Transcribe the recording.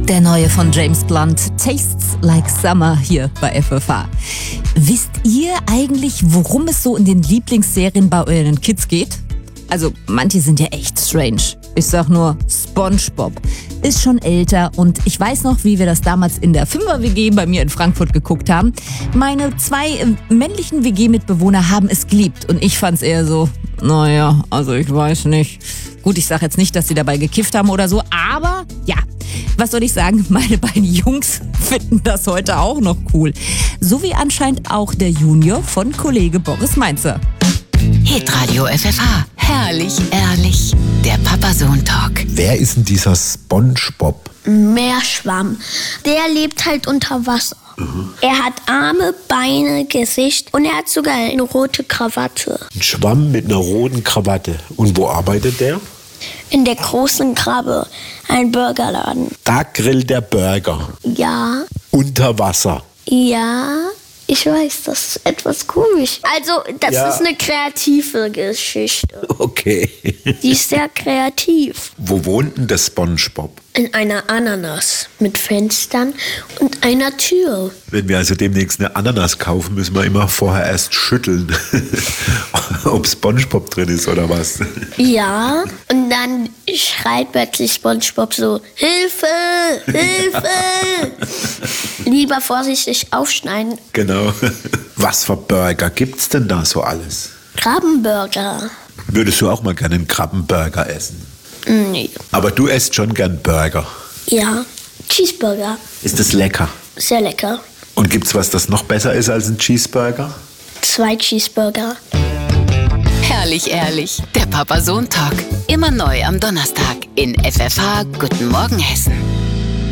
Der neue von James Blunt, Tastes Like Summer, hier bei FFH. Wisst ihr eigentlich, worum es so in den Lieblingsserien bei euren Kids geht? Also, manche sind ja echt strange. Ich sag nur, SpongeBob ist schon älter und ich weiß noch, wie wir das damals in der 5er-WG bei mir in Frankfurt geguckt haben. Meine 2 männlichen WG-Mitbewohner haben es geliebt und ich fand's eher so, naja, also ich weiß nicht. Gut, ich sag jetzt nicht, dass sie dabei gekifft haben oder so, aber ja, was soll ich sagen, meine beiden Jungs finden das heute auch noch cool. So wie anscheinend auch der Junior von Kollege Boris Mainzer. Hitradio FFH. Herrlich, ehrlich. Der Papa-Sohn-Talk. Wer ist denn dieser SpongeBob? Meerschwamm. Der lebt halt unter Wasser. Er hat Arme, Beine, Gesicht und er hat sogar eine rote Krawatte. Ein Schwamm mit einer roten Krawatte. Und wo arbeitet der? In der großen Krabbe, ein Burgerladen. Da grillt der Burger. Ja, Unter Wasser. ja, ich weiß, das ist etwas komisch. Also, das Ja. ist eine kreative Geschichte. Okay. Die ist sehr kreativ. Wo wohnt denn der SpongeBob? In einer Ananas mit Fenstern und einer Tür. Wenn wir also demnächst eine Ananas kaufen, müssen wir immer vorher erst schütteln, ob SpongeBob drin ist oder was. Ja, und dann schreit plötzlich SpongeBob so, Hilfe, Hilfe. Lieber vorsichtig aufschneiden. Genau. Was für Burger gibt's denn da so alles? Krabbenburger. Würdest du auch mal gerne einen Krabbenburger essen? Nee. Aber du esst schon gern Burger. Ja, Cheeseburger. Ist das lecker? Sehr lecker. Und gibt's was, das noch besser ist als ein Cheeseburger? 2 Cheeseburger. Herrlich, ehrlich. Der Papa-Sohn-Talk. Immer neu am Donnerstag in FFH. Guten Morgen, Hessen.